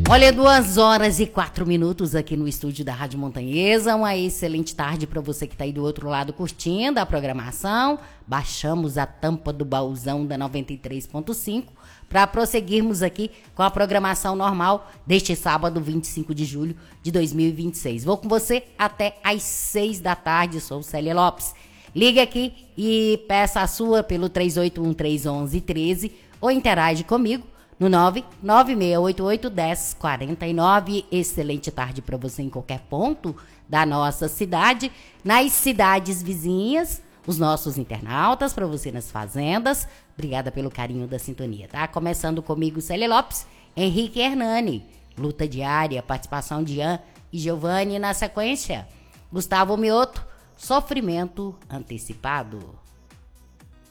Olha, 2h04 aqui no estúdio da Rádio Montanhesa. Uma excelente tarde para você que está aí do outro lado curtindo a programação. Baixamos a tampa do baúzão da 93.5 para prosseguirmos aqui com a programação normal deste sábado, 25 de julho de 2026. Vou com você até às 6 da tarde. Sou Célia Lopes. Ligue aqui e peça a sua pelo 38131113 ou interage comigo no 996881049. Excelente tarde para você em qualquer ponto da nossa cidade, nas cidades vizinhas, os nossos internautas, para você nas fazendas. Obrigada pelo carinho da sintonia, tá? Começando comigo, Célia Lopes, Henrique Hernani, luta diária, participação de Ian e Giovanni. Na sequência, Gustavo Mioto, sofrimento antecipado.